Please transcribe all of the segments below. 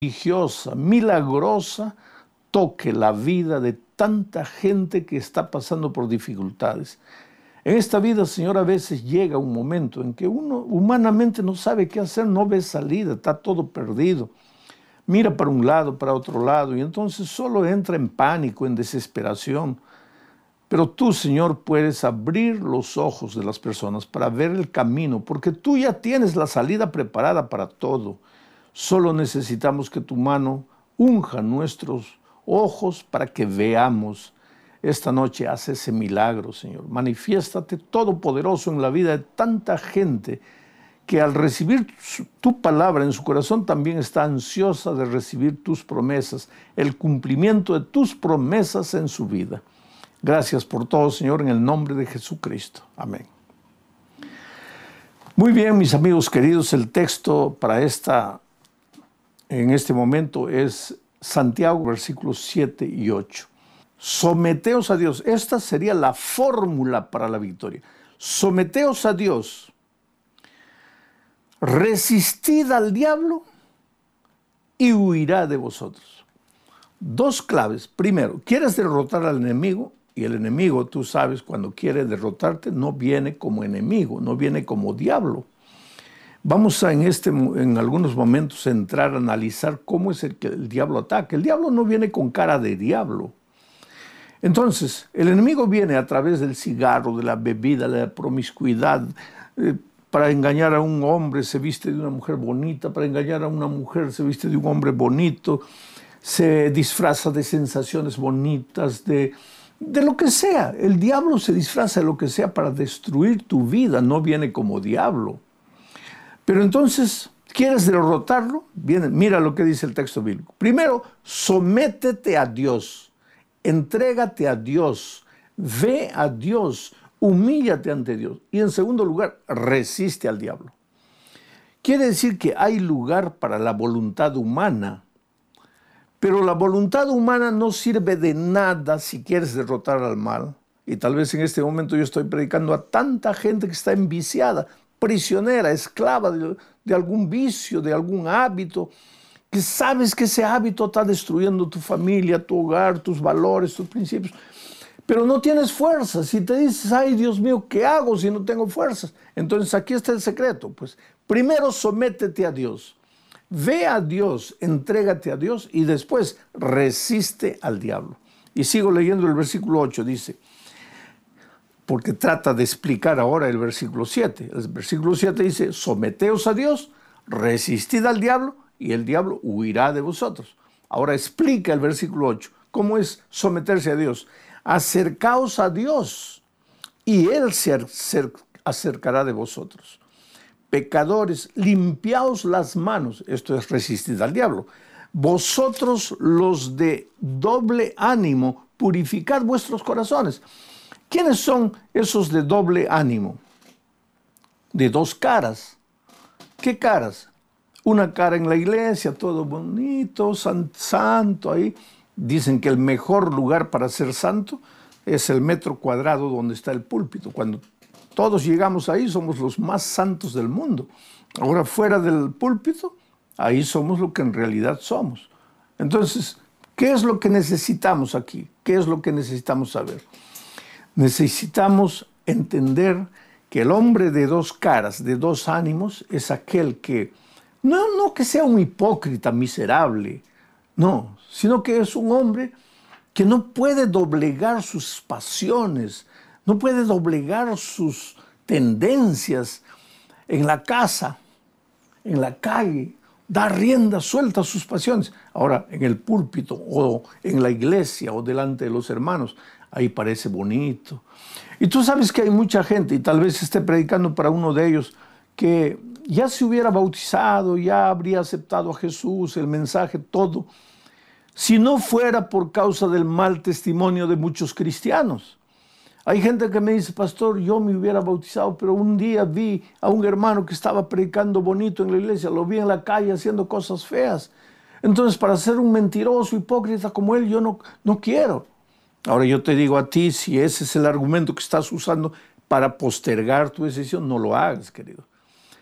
religiosa, milagrosa, toque la vida de tanta gente que está pasando por dificultades. En esta vida, Señor, a veces llega un momento en que uno humanamente no sabe qué hacer, no ve salida, está todo perdido. Mira para un lado, para otro lado, y entonces solo entra en pánico, en desesperación. Pero tú, Señor, puedes abrir los ojos de las personas para ver el camino, porque tú ya tienes la salida preparada para todo. Solo necesitamos que tu mano unja nuestros ojos para que veamos. Esta noche haz ese milagro, Señor. Manifiéstate todopoderoso en la vida de tanta gente que al recibir tu palabra en su corazón también está ansiosa de recibir tus promesas, el cumplimiento de tus promesas en su vida. Gracias por todo, Señor, en el nombre de Jesucristo. Amén. Muy bien, mis amigos queridos, el texto para en este momento es Santiago, versículos 7 y 8. Someteos a Dios. Esta sería la fórmula para la victoria. Someteos a Dios. Resistid al diablo y huirá de vosotros. Dos claves. Primero, ¿quieres derrotar al enemigo? Y el enemigo, tú sabes, cuando quiere derrotarte, no viene como enemigo, no viene como diablo. Vamos a en algunos momentos entrar a analizar cómo es que el diablo ataca. El diablo no viene con cara de diablo. Entonces, el enemigo viene a través del cigarro, de la bebida, de la promiscuidad. Para engañar a un hombre se viste de una mujer bonita, para engañar a una mujer se viste de un hombre bonito, se disfraza de sensaciones bonitas, de lo que sea. El diablo se disfraza de lo que sea para destruir tu vida, no viene como diablo. Pero entonces, ¿quieres derrotarlo? Bien, mira lo que dice el texto bíblico. Primero, sométete a Dios, entrégate a Dios, ve a Dios, humíllate ante Dios. Y en segundo lugar, resiste al diablo. Quiere decir que hay lugar para la voluntad humana, pero la voluntad humana no sirve de nada si quieres derrotar al mal. Y tal vez en este momento yo estoy predicando a tanta gente que está enviciada, prisionera, esclava de algún vicio, de algún hábito, que sabes que ese hábito está destruyendo tu familia, tu hogar, tus valores, tus principios, pero no tienes fuerzas. Y te dices, ay Dios mío, ¿qué hago si no tengo fuerzas? Entonces aquí está el secreto. Pues primero sométete a Dios, ve a Dios, entrégate a Dios y después resiste al diablo. Y sigo leyendo el versículo 8, dice, porque trata de explicar ahora el versículo 7. El versículo 7 dice, someteos a Dios, resistid al diablo y el diablo huirá de vosotros. Ahora explica el versículo 8. ¿Cómo es someterse a Dios? Acercaos a Dios y Él se acercará de vosotros. Pecadores, limpiaos las manos. Esto es resistir al diablo. Vosotros los de doble ánimo, purificad vuestros corazones. ¿Quiénes son esos de doble ánimo? De dos caras. ¿Qué caras? Una cara en la iglesia, todo bonito, santo ahí. Dicen que el mejor lugar para ser santo es el metro cuadrado donde está el púlpito. Cuando todos llegamos ahí, somos los más santos del mundo. Ahora, fuera del púlpito, ahí somos lo que en realidad somos. Entonces, ¿qué es lo que necesitamos aquí? ¿Qué es lo que necesitamos saber? Necesitamos entender que el hombre de dos caras, de dos ánimos, es aquel que, no que sea un hipócrita miserable, no, sino que es un hombre que no puede doblegar sus pasiones, no puede doblegar sus tendencias en la casa, en la calle, da rienda suelta a sus pasiones. Ahora, en el púlpito o en la iglesia o delante de los hermanos, ahí parece bonito. Y tú sabes que hay mucha gente, y tal vez esté predicando para uno de ellos, que ya se hubiera bautizado, ya habría aceptado a Jesús, el mensaje, todo, si no fuera por causa del mal testimonio de muchos cristianos. Hay gente que me dice, pastor, yo me hubiera bautizado, pero un día vi a un hermano que estaba predicando bonito en la iglesia, lo vi en la calle haciendo cosas feas. Entonces, para ser un mentiroso, hipócrita como él, yo no quiero. Ahora yo te digo a ti, si ese es el argumento que estás usando para postergar tu decisión, no lo hagas, querido.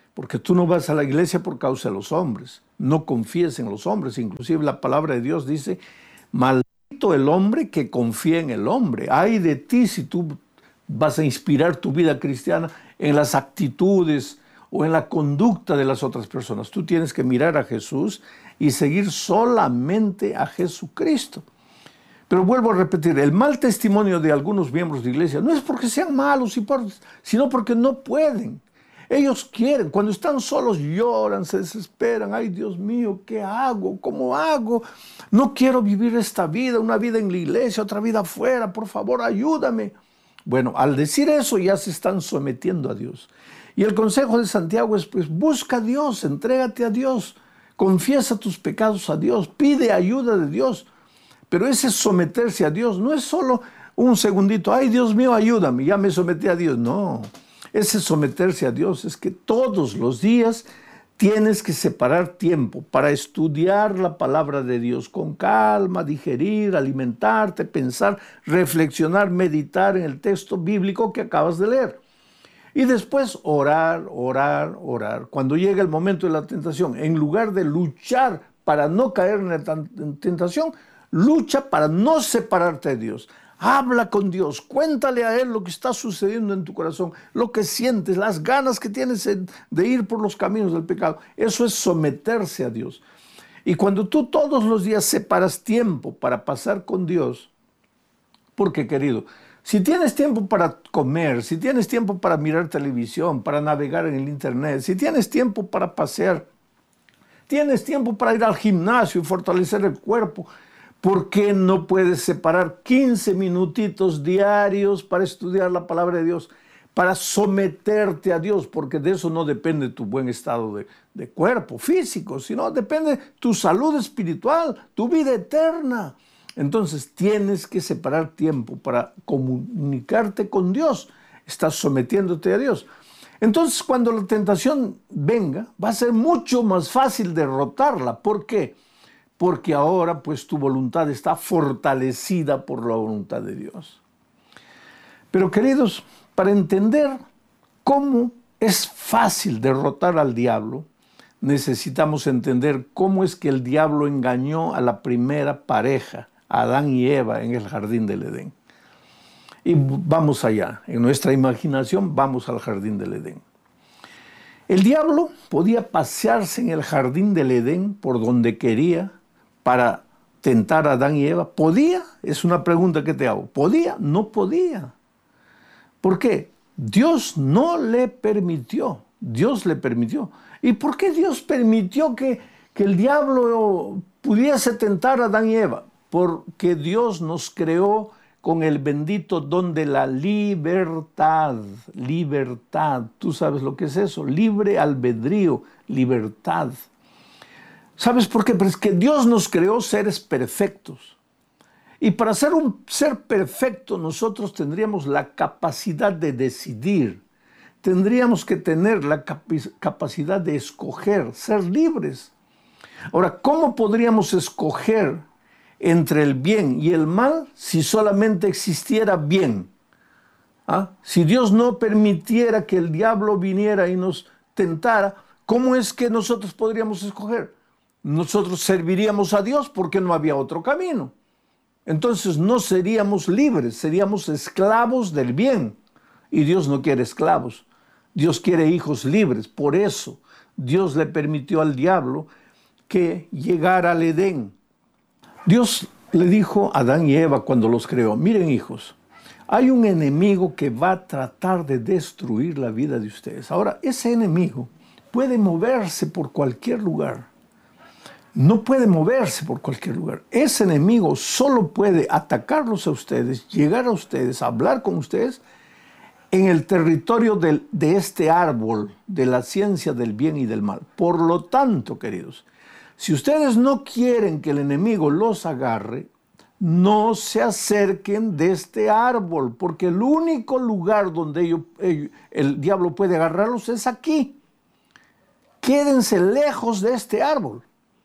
Porque tú no vas a la iglesia por causa de los hombres. No confíes en los hombres. Inclusive la palabra de Dios dice, maldito el hombre que confía en el hombre. Ay de ti si tú vas a inspirar tu vida cristiana en las actitudes o en la conducta de las otras personas. Tú tienes que mirar a Jesús y seguir solamente a Jesucristo. Pero vuelvo a repetir, el mal testimonio de algunos miembros de iglesia no es porque sean malos, sino porque no pueden. Ellos quieren, cuando están solos lloran, se desesperan. Ay, Dios mío, ¿qué hago? ¿Cómo hago? No quiero vivir esta vida, una vida en la iglesia, otra vida afuera. Por favor, ayúdame. Bueno, al decir eso ya se están sometiendo a Dios. Y el consejo de Santiago es, pues, busca a Dios, entrégate a Dios, confiesa tus pecados a Dios, pide ayuda de Dios. Pero ese someterse a Dios no es solo un segundito, ay, Dios mío, ayúdame, ya me sometí a Dios. No, ese someterse a Dios es que todos los días tienes que separar tiempo para estudiar la palabra de Dios con calma, digerir, alimentarte, pensar, reflexionar, meditar en el texto bíblico que acabas de leer. Y después orar, orar, orar. Cuando llega el momento de la tentación, en lugar de luchar para no caer en la tentación, lucha para no separarte de Dios. Habla con Dios, cuéntale a Él lo que está sucediendo en tu corazón, lo que sientes, las ganas que tienes de ir por los caminos del pecado. Eso es someterse a Dios. Y cuando tú todos los días separas tiempo para pasar con Dios, porque querido, si tienes tiempo para comer, si tienes tiempo para mirar televisión, para navegar en el internet, si tienes tiempo para pasear, tienes tiempo para ir al gimnasio y fortalecer el cuerpo, ¿por qué no puedes separar 15 minutitos diarios para estudiar la palabra de Dios, para someterte a Dios? Porque de eso no depende tu buen estado de cuerpo físico, sino depende tu salud espiritual, tu vida eterna. Entonces tienes que separar tiempo para comunicarte con Dios. Estás sometiéndote a Dios. Entonces cuando la tentación venga, va a ser mucho más fácil derrotarla. ¿Por qué? Porque ahora pues tu voluntad está fortalecida por la voluntad de Dios. Pero queridos, para entender cómo es fácil derrotar al diablo, necesitamos entender cómo es que el diablo engañó a la primera pareja, a Adán y Eva, en el jardín del Edén. Y vamos allá, en nuestra imaginación vamos al jardín del Edén. El diablo podía pasearse en el jardín del Edén por donde quería, para tentar a Adán y Eva. ¿Podía? Es una pregunta que te hago. ¿Podía? No podía. ¿Por qué? Dios no le permitió. Dios le permitió. ¿Y por qué Dios permitió que el diablo pudiese tentar a Adán y Eva? Porque Dios nos creó con el bendito don de la libertad. Libertad. ¿Tú sabes lo que es eso? Libre albedrío, libertad. ¿Sabes por qué? Pues que Dios nos creó seres perfectos. Y para ser un ser perfecto nosotros tendríamos la capacidad de decidir. Tendríamos que tener la capacidad de escoger, ser libres. Ahora, ¿cómo podríamos escoger entre el bien y el mal si solamente existiera bien? ¿Ah? Si Dios no permitiera que el diablo viniera y nos tentara, ¿cómo es que nosotros podríamos escoger? Nosotros serviríamos a Dios porque no había otro camino. Entonces no seríamos libres, seríamos esclavos del bien. Y Dios no quiere esclavos, Dios quiere hijos libres. Por eso Dios le permitió al diablo que llegara al Edén. Dios le dijo a Adán y Eva cuando los creó, miren hijos, hay un enemigo que va a tratar de destruir la vida de ustedes. Ahora, ese enemigo puede moverse por cualquier lugar. No puede moverse por cualquier lugar. Ese enemigo solo puede atacarlos a ustedes, llegar a ustedes, hablar con ustedes en el territorio de este árbol, de la ciencia del bien y del mal. Por lo tanto, queridos, si ustedes no quieren que el enemigo los agarre, no se acerquen de este árbol, porque el único lugar donde el diablo puede agarrarlos es aquí. Quédense lejos de este árbol.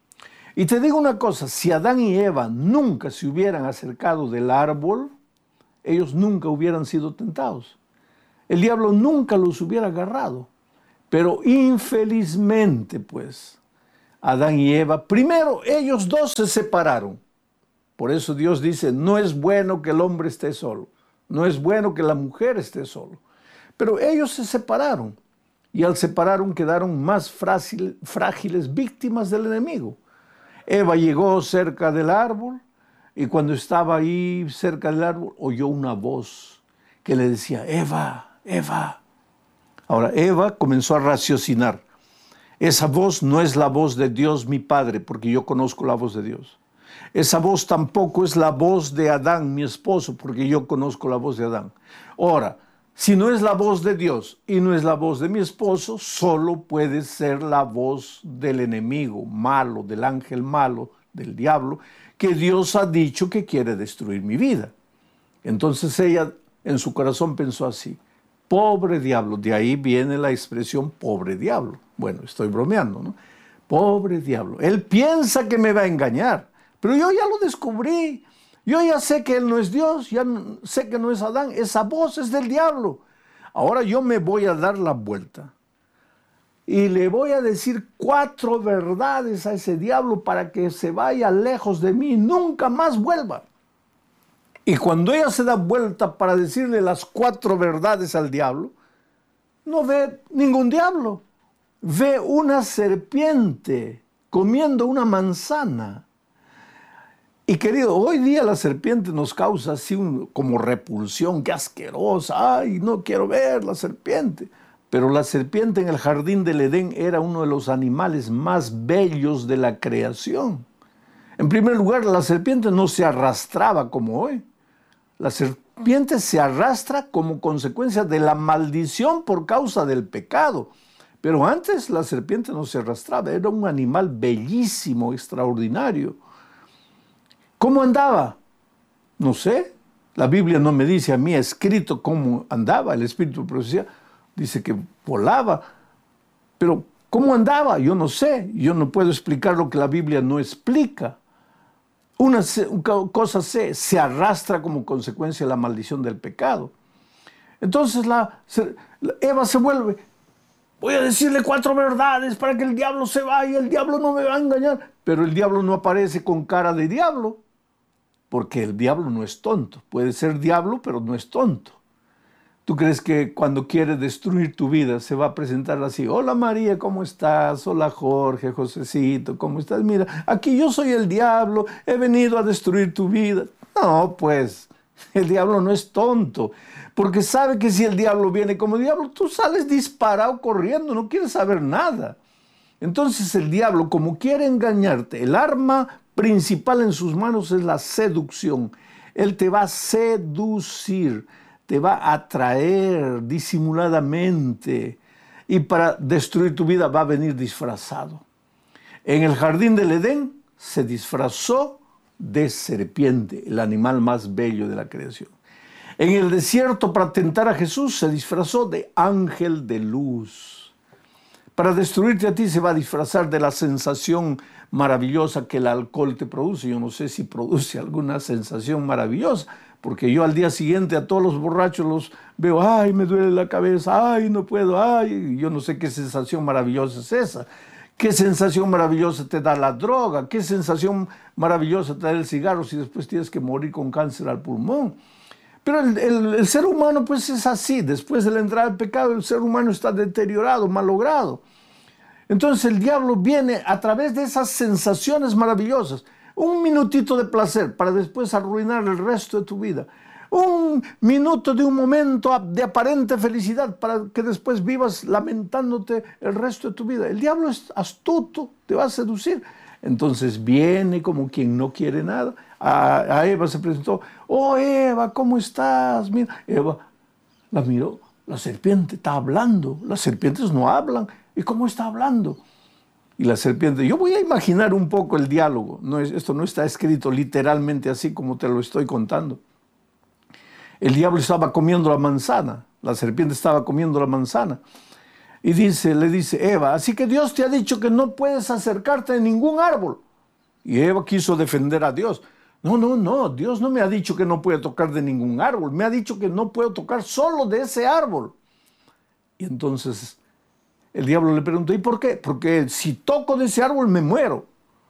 Y te digo una cosa, si Adán y Eva nunca se hubieran acercado del árbol, ellos nunca hubieran sido tentados. El diablo nunca los hubiera agarrado. Pero infelizmente, pues, Adán y Eva, primero ellos dos se separaron. Por eso Dios dice, no es bueno que el hombre esté solo, no es bueno que la mujer esté solo. Pero ellos se separaron y al separaron quedaron más frágiles víctimas del enemigo. Eva llegó cerca del árbol y cuando estaba ahí cerca del árbol oyó una voz que le decía, Eva, Eva. Ahora, Eva comenzó a raciocinar. Esa voz no es la voz de Dios mi Padre, porque yo conozco la voz de Dios. Esa voz tampoco es la voz de Adán, mi esposo, porque yo conozco la voz de Adán. Ahora, si no es la voz de Dios y no es la voz de mi esposo, solo puede ser la voz del enemigo malo, del ángel malo, del diablo, que Dios ha dicho que quiere destruir mi vida. Entonces ella en su corazón pensó así, pobre diablo, de ahí viene la expresión pobre diablo. Bueno, estoy bromeando, ¿no? Pobre diablo, él piensa que me va a engañar, pero yo ya lo descubrí. Yo ya sé que él no es Dios, ya sé que no es Adán, esa voz es del diablo. Ahora yo me voy a dar la vuelta y le voy a decir 4 verdades a ese diablo para que se vaya lejos de mí y nunca más vuelva. Y cuando ella se da vuelta para decirle las 4 verdades al diablo, no ve ningún diablo, ve una serpiente comiendo una manzana. Y querido, hoy día la serpiente nos causa así como repulsión, qué asquerosa, ay, no quiero ver la serpiente. Pero la serpiente en el jardín del Edén era uno de los animales más bellos de la creación. En primer lugar, la serpiente no se arrastraba como hoy. La serpiente se arrastra como consecuencia de la maldición por causa del pecado. Pero antes la serpiente no se arrastraba, era un animal bellísimo, extraordinario. ¿Cómo andaba? No sé. La Biblia no me dice a mí escrito cómo andaba. El Espíritu de Profecía dice que volaba. Pero ¿cómo andaba? Yo no sé. Yo no puedo explicar lo que la Biblia no explica. Una cosa sé, se arrastra como consecuencia de la maldición del pecado. Entonces Eva se vuelve. Voy a decirle 4 verdades para que el diablo se vaya. El diablo no me va a engañar. Pero el diablo no aparece con cara de diablo. Porque el diablo no es tonto. Puede ser diablo, pero no es tonto. ¿Tú crees que cuando quiere destruir tu vida se va a presentar así? Hola María, ¿cómo estás? Hola Jorge, Josecito, ¿cómo estás? Mira, aquí yo soy el diablo, he venido a destruir tu vida. No, pues, el diablo no es tonto. Porque sabe que si el diablo viene como diablo, tú sales disparado corriendo, no quieres saber nada. Entonces el diablo, como quiere engañarte, el arma principal en sus manos es la seducción. Él te va a seducir, te va a atraer disimuladamente y para destruir tu vida va a venir disfrazado. En el jardín del Edén se disfrazó de serpiente, el animal más bello de la creación. En el desierto, para tentar a Jesús, se disfrazó de ángel de luz. Para destruirte a ti se va a disfrazar de la sensación maravillosa que el alcohol te produce. Yo no sé si produce alguna sensación maravillosa, porque yo al día siguiente a todos los borrachos los veo, ay, me duele la cabeza, ay, no puedo, ay, yo no sé qué sensación maravillosa es esa. ¿Qué sensación maravillosa te da la droga? ¿Qué sensación maravillosa te da el cigarro si después tienes que morir con cáncer al pulmón? Pero el ser humano pues es así. Después de la entrada del pecado, el ser humano está deteriorado, malogrado. Entonces el diablo viene a través de esas sensaciones maravillosas. Un minutito de placer para después arruinar el resto de tu vida. Un minuto de un momento de aparente felicidad para que después vivas lamentándote el resto de tu vida. El diablo es astuto, te va a seducir. Entonces viene como quien no quiere nada. A Eva se presentó, oh Eva, ¿cómo estás? Mira, Eva la miró, la serpiente está hablando, las serpientes no hablan, ¿y cómo está hablando? Y la serpiente, yo voy a imaginar un poco el diálogo, esto no está escrito literalmente así como te lo estoy contando. El diablo estaba comiendo la manzana, la serpiente estaba comiendo la manzana. Y le dice, Eva, así que Dios te ha dicho que no puedes acercarte a ningún árbol. Y Eva quiso defender a Dios. No, Dios no me ha dicho que no puedo tocar de ningún árbol. Me ha dicho que no puedo tocar solo de ese árbol. Y entonces El diablo le preguntó, ¿y por qué? Porque si toco de ese árbol me muero.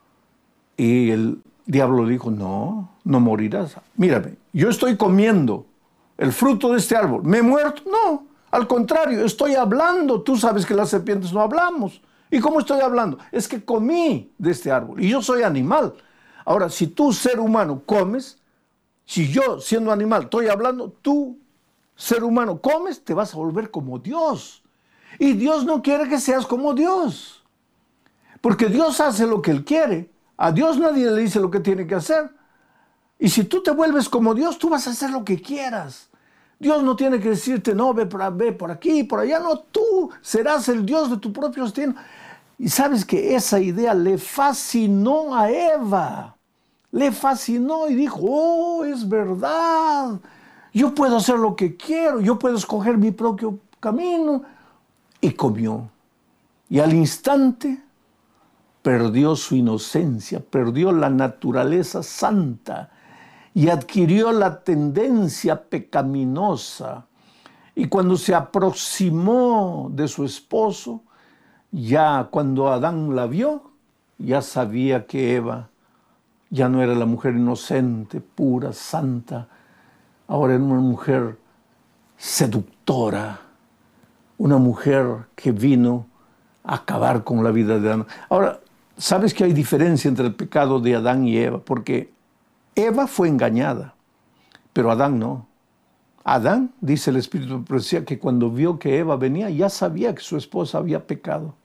Y el diablo dijo, no, no morirás. Mírame, yo estoy comiendo el fruto de este árbol. ¿Me he muerto? No, al contrario, estoy hablando. Tú sabes que las serpientes no hablamos. ¿Y cómo estoy hablando? Es que comí de este árbol y yo soy animal. Ahora, si tú, ser humano, comes, si yo, siendo animal, estoy hablando, tú, ser humano, comes, te vas a volver como Dios. Y Dios no quiere que seas como Dios. Porque Dios hace lo que Él quiere. A Dios nadie le dice lo que tiene que hacer. Y si tú te vuelves como Dios, tú vas a hacer lo que quieras. Dios no tiene que decirte, no, ve por aquí, por allá. No, tú serás el Dios de tu propio destino. Y sabes que esa idea le fascinó a Eva. Le fascinó y dijo, oh, es verdad. Yo puedo hacer lo que quiero. Yo puedo escoger mi propio camino. Y comió. Y al instante perdió su inocencia, perdió la naturaleza santa y adquirió la tendencia pecaminosa. Y cuando se aproximó de su esposo, ya cuando Adán la vio, ya sabía que Eva ya no era la mujer inocente, pura, santa. Ahora era una mujer seductora, una mujer que vino a acabar con la vida de Adán. Ahora, ¿sabes que hay diferencia entre el pecado de Adán y Eva? Porque Eva fue engañada, pero Adán no. Adán, dice el Espíritu de Profecía, que cuando vio que Eva venía, ya sabía que su esposa había pecado.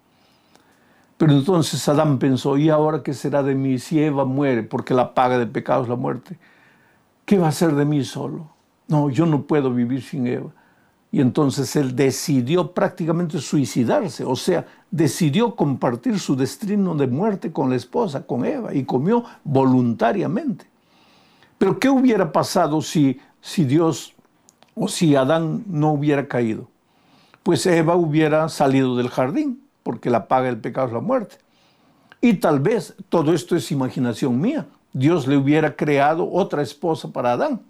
Pero entonces Adán pensó, ¿y ahora qué será de mí si Eva muere? Porque la paga del pecado es la muerte. ¿Qué va a ser de mí solo? No, yo no puedo vivir sin Eva. Y entonces él decidió prácticamente suicidarse, o sea, decidió compartir su destino de muerte con la esposa, con Eva, y comió voluntariamente. Pero ¿qué hubiera pasado si Dios o si Adán no hubiera caído? Pues Eva hubiera salido del jardín, porque la paga del pecado es la muerte. Y tal vez, todo esto es imaginación mía, Dios le hubiera creado otra esposa para Adán.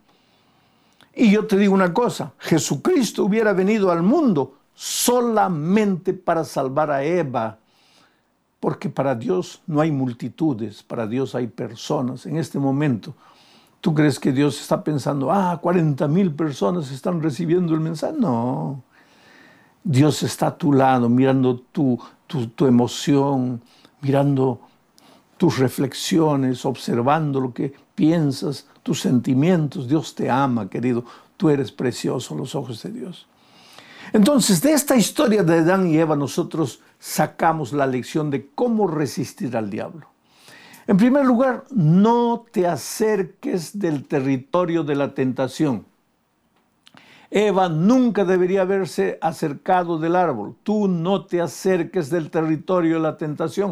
Y yo te digo una cosa, Jesucristo hubiera venido al mundo solamente para salvar a Eva, porque para Dios no hay multitudes, para Dios hay personas. En este momento, ¿tú crees que Dios está pensando, 40,000 personas están recibiendo el mensaje? No, Dios está a tu lado, mirando tu emoción, mirando tus reflexiones, observando lo que piensas, tus sentimientos. Dios te ama, querido. Tú eres precioso a los ojos de Dios. Entonces, de esta historia de Adán y Eva, nosotros sacamos la lección de cómo resistir al diablo. En primer lugar, no te acerques del territorio de la tentación. Eva nunca debería haberse acercado del árbol. Tú no te acerques del territorio de la tentación.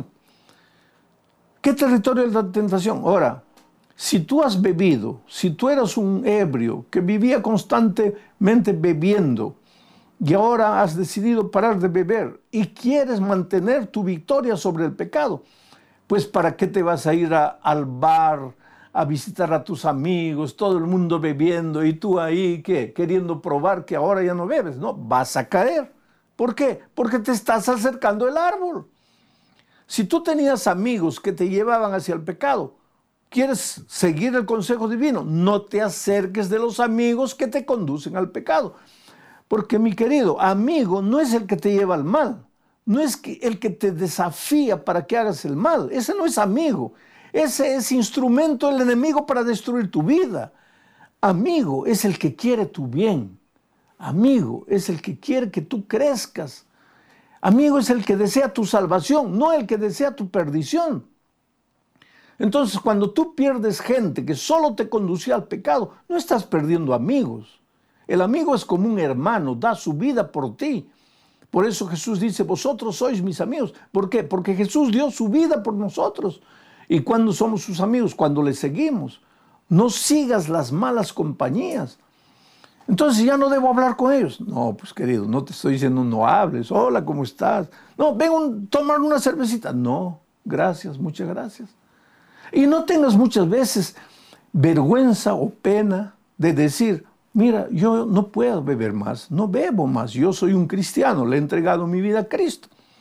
¿Qué territorio es la tentación? Ahora, si tú has bebido, si tú eras un ebrio que vivía constantemente bebiendo y ahora has decidido parar de beber y quieres mantener tu victoria sobre el pecado, pues ¿para qué te vas a ir al bar, a visitar a tus amigos, todo el mundo bebiendo y tú ahí, ¿qué? Queriendo probar que ahora ya no bebes? No, vas a caer. ¿Por qué? Porque te estás acercando al árbol. Si tú tenías amigos que te llevaban hacia el pecado, ¿quieres seguir el consejo divino? No te acerques de los amigos que te conducen al pecado. Porque, mi querido, amigo no es el que te lleva al mal. No es el que te desafía para que hagas el mal. Ese no es amigo. Ese es instrumento del enemigo para destruir tu vida. Amigo es el que quiere tu bien. Amigo es el que quiere que tú crezcas. Amigo es el que desea tu salvación, no el que desea tu perdición. Entonces, cuando tú pierdes gente que solo te conducía al pecado, no estás perdiendo amigos. El amigo es como un hermano, da su vida por ti. Por eso Jesús dice, vosotros sois mis amigos. ¿Por qué? Porque Jesús dio su vida por nosotros. ¿Y cuándo somos sus amigos? Cuando le seguimos. No sigas las malas compañías. Entonces ya no debo hablar con ellos. No, pues querido, no te estoy diciendo no hables. Hola, ¿cómo estás? No, ven a tomar una cervecita. No, gracias, muchas gracias. Y no tengas muchas veces vergüenza o pena de decir, mira, yo no puedo beber más, no bebo más, yo soy un cristiano, le he entregado mi vida a Cristo.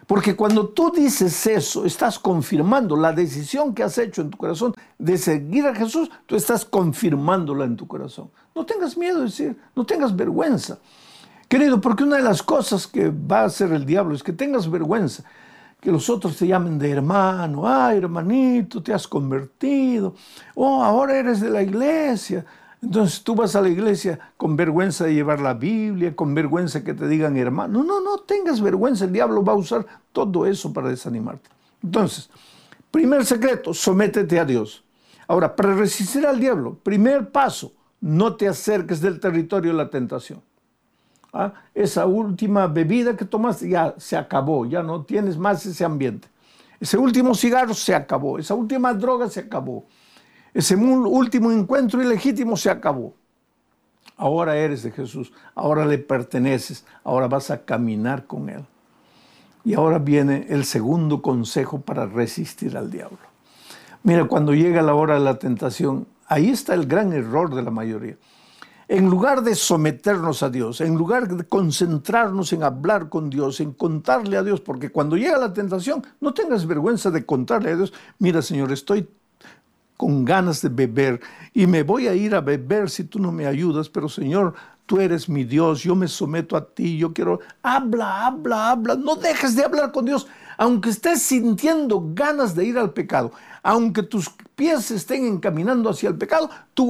Porque cuando tú dices eso, estás confirmando la decisión que has hecho en tu corazón de seguir a Jesús, tú estás confirmándola en tu corazón. No tengas miedo de decir, no tengas vergüenza. Querido, porque una de las cosas que va a hacer el diablo es que tengas vergüenza, que los otros te llamen de hermano, ay, hermanito, te has convertido, oh, ahora eres de la iglesia. Entonces tú vas a la iglesia con vergüenza de llevar la Biblia, con vergüenza que te digan hermano. No tengas vergüenza, el diablo va a usar todo eso para desanimarte. Entonces, primer secreto, sométete a Dios. Ahora, para resistir al diablo, primer paso, no te acerques del territorio de la tentación. ¿Ah? Esa última bebida que tomaste ya se acabó, ya no tienes más ese ambiente. Ese último cigarro se acabó, esa última droga se acabó. Ese último encuentro ilegítimo se acabó. Ahora eres de Jesús, ahora le perteneces, ahora vas a caminar con Él. Y ahora viene el segundo consejo para resistir al diablo. Mira, cuando llega la hora de la tentación, ahí está el gran error de la mayoría. En lugar de someternos a Dios, en lugar de concentrarnos en hablar con Dios, en contarle a Dios, porque cuando llega la tentación, no tengas vergüenza de contarle a Dios, mira, Señor, estoy con ganas de beber y me voy a ir a beber si tú no me ayudas, pero Señor, tú eres mi Dios, yo me someto a ti, yo quiero, habla, no dejes de hablar con Dios, aunque estés sintiendo ganas de ir al pecado, aunque tus pies estén encaminando hacia el pecado, tú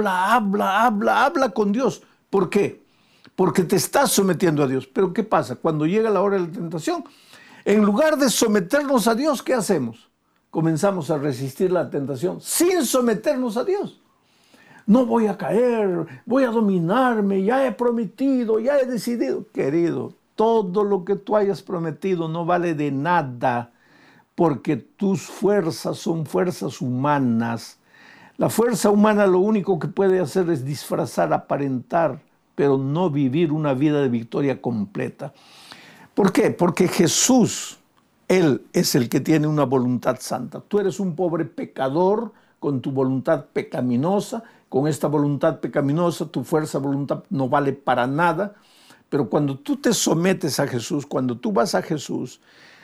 habla con Dios. ¿Por qué? Porque te estás sometiendo a Dios. Pero ¿qué pasa? Cuando llega la hora de la tentación, en lugar de someternos a Dios, ¿qué hacemos? Comenzamos a resistir la tentación sin someternos a Dios. No voy a caer, voy a dominarme, ya he prometido, ya he decidido. Querido, todo lo que tú hayas prometido no vale de nada porque tus fuerzas son fuerzas humanas. La fuerza humana lo único que puede hacer es disfrazar, aparentar, pero no vivir una vida de victoria completa. ¿Por qué? Porque Jesús, Él es el que tiene una voluntad santa. Tú eres un pobre pecador con tu voluntad pecaminosa. Con esta voluntad pecaminosa, tu fuerza de voluntad no vale para nada. Pero cuando tú te sometes a Jesús, cuando tú vas a Jesús,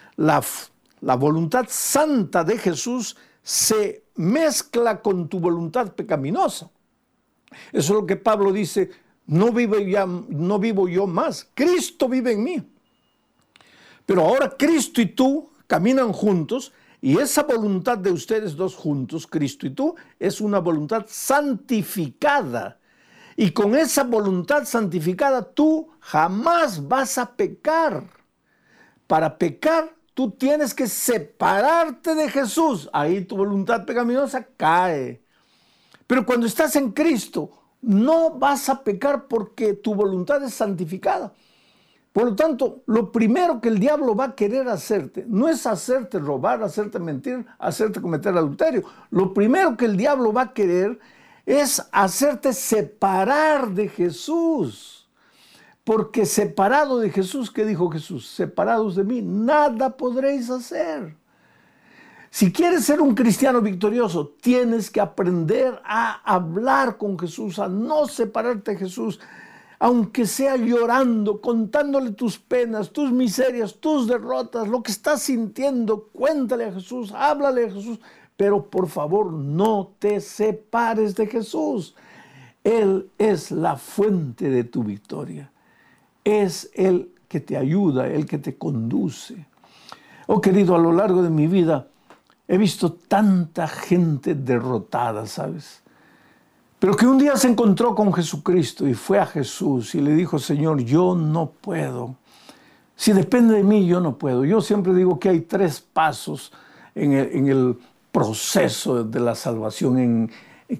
la voluntad santa de Jesús se mezcla con tu voluntad pecaminosa. Eso es lo que Pablo dice, no vivo yo más, Cristo vive en mí. Pero ahora Cristo y tú caminan juntos y esa voluntad de ustedes dos juntos, Cristo y tú, es una voluntad santificada. Y con esa voluntad santificada tú jamás vas a pecar. Para pecar tú tienes que separarte de Jesús. Ahí tu voluntad pecaminosa cae. Pero cuando estás en Cristo no vas a pecar porque tu voluntad es santificada. Por lo tanto, lo primero que el diablo va a querer hacerte no es hacerte robar, hacerte mentir, hacerte cometer adulterio. Lo primero que el diablo va a querer es hacerte separar de Jesús. Porque separado de Jesús, ¿qué dijo Jesús? Separados de mí, nada podréis hacer. Si quieres ser un cristiano victorioso, tienes que aprender a hablar con Jesús, a no separarte de Jesús, aunque sea llorando, contándole tus penas, tus miserias, tus derrotas, lo que estás sintiendo, cuéntale a Jesús, háblale a Jesús, pero por favor no te separes de Jesús. Él es la fuente de tu victoria. Es el que te ayuda, el que te conduce. Oh, querido, a lo largo de mi vida he visto tanta gente derrotada, ¿sabes? Pero que un día se encontró con Jesucristo y fue a Jesús y le dijo, Señor, yo no puedo. Si depende de mí, yo no puedo. Yo siempre digo que hay 3 pasos en el proceso de la salvación,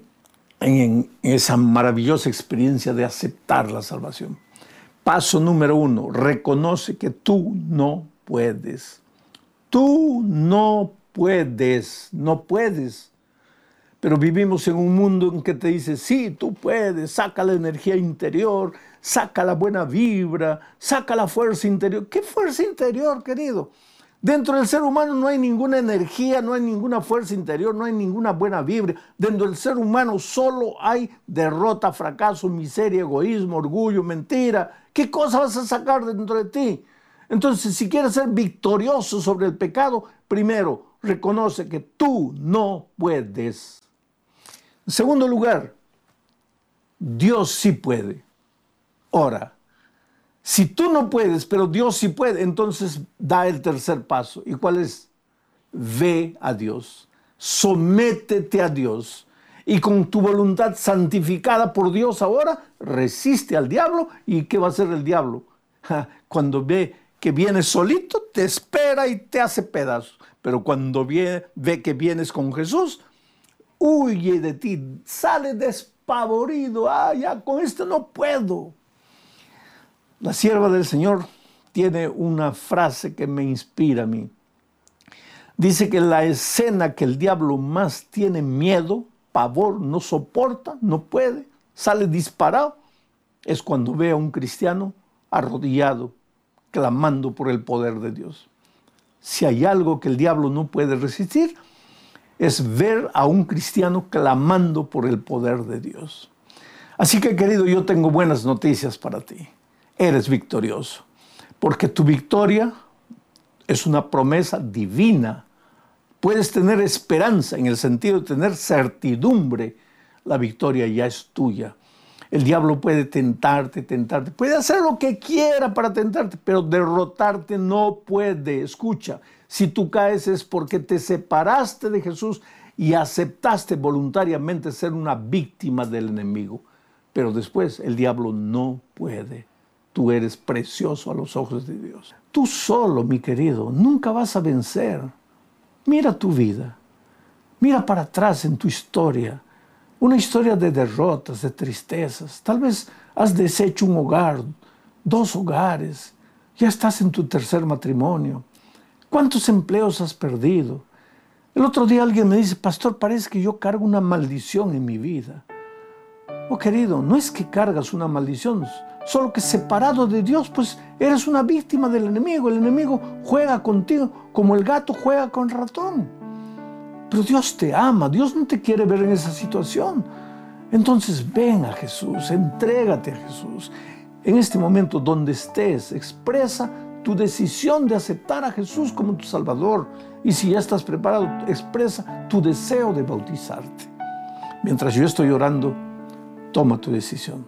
en esa maravillosa experiencia de aceptar la salvación. Paso número 1, reconoce que tú no puedes. Tú no puedes, no puedes. Pero vivimos en un mundo en que te dice, sí, tú puedes, saca la energía interior, saca la buena vibra, saca la fuerza interior. ¿Qué fuerza interior, querido? Dentro del ser humano no hay ninguna energía, no hay ninguna fuerza interior, no hay ninguna buena vibra. Dentro del ser humano solo hay derrota, fracaso, miseria, egoísmo, orgullo, mentira. ¿Qué cosa vas a sacar dentro de ti? Entonces, si quieres ser victorioso sobre el pecado, primero, reconoce que tú no puedes. En segundo lugar, Dios sí puede. Ahora, si tú no puedes, pero Dios sí puede, entonces da el tercer paso. ¿Y cuál es? Ve a Dios, sométete a Dios y con tu voluntad santificada por Dios ahora, resiste al diablo. ¿Y qué va a hacer el diablo? Cuando ve que vienes solito, te espera y te hace pedazos. Pero cuando ve que vienes con Jesús, huye de ti, sale despavorido. Ya con esto no puedo. La sierva del Señor tiene una frase que me inspira a mí. Dice que la escena que el diablo más tiene miedo, pavor, no soporta, no puede, sale disparado, es cuando ve a un cristiano arrodillado, clamando por el poder de Dios. Si hay algo que el diablo no puede resistir, es ver a un cristiano clamando por el poder de Dios. Así que, querido, yo tengo buenas noticias para ti. Eres victorioso, porque tu victoria es una promesa divina. Puedes tener esperanza en el sentido de tener certidumbre. La victoria ya es tuya. El diablo puede tentarte, puede hacer lo que quiera para tentarte, pero derrotarte no puede. Escucha, si tú caes es porque te separaste de Jesús y aceptaste voluntariamente ser una víctima del enemigo. Pero después el diablo no puede. Tú eres precioso a los ojos de Dios. Tú solo, mi querido, nunca vas a vencer. Mira tu vida. Mira para atrás en tu historia. Una historia de derrotas, de tristezas. Tal vez has deshecho un hogar, 2 hogares. Ya estás en tu 3er matrimonio. ¿Cuántos empleos has perdido? El otro día alguien me dice, pastor, parece que yo cargo una maldición en mi vida. Oh, querido, no es que cargas una maldición, solo que separado de Dios, pues eres una víctima del enemigo. El enemigo juega contigo como el gato juega con el ratón. Pero Dios te ama, Dios no te quiere ver en esa situación. Entonces ven a Jesús, entrégate a Jesús. En este momento donde estés, expresa tu decisión de aceptar a Jesús como tu Salvador. Y si ya estás preparado, expresa tu deseo de bautizarte. Mientras yo estoy orando, toma tu decisión.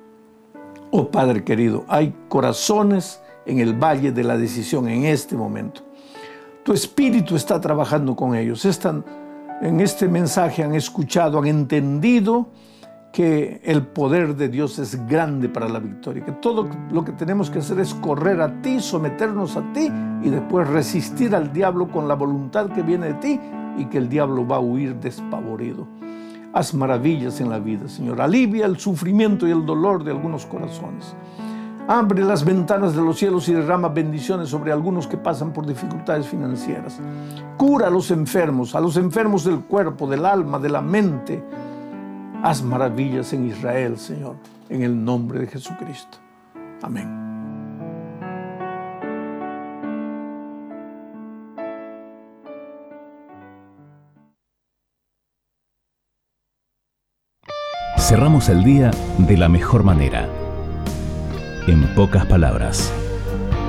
Oh Padre querido, hay corazones en el valle de la decisión en este momento. Tu Espíritu está trabajando con ellos. En este mensaje han escuchado, han entendido que el poder de Dios es grande para la victoria, que todo lo que tenemos que hacer es correr a ti, someternos a ti y después resistir al diablo con la voluntad que viene de ti y que el diablo va a huir despavorido. Haz maravillas en la vida, Señor. Alivia el sufrimiento y el dolor de algunos corazones. Abre las ventanas de los cielos y derrama bendiciones sobre algunos que pasan por dificultades financieras. Cura a los enfermos del cuerpo, del alma, de la mente. Haz maravillas en Israel, Señor, en el nombre de Jesucristo. Amén. Cerramos el día de la mejor manera. En pocas palabras.